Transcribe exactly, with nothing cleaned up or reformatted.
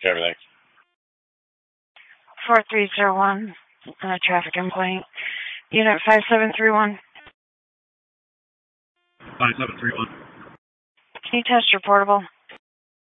Everything. four three zero one, uh, traffic complaint. Unit five seven three one. five seven three one. Can you test your portable?